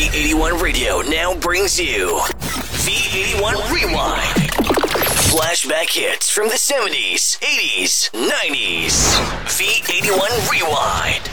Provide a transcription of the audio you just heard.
V81 Radio now brings you V81 Rewind. Flashback hits from the 70s, 80s, 90s. V81 Rewind.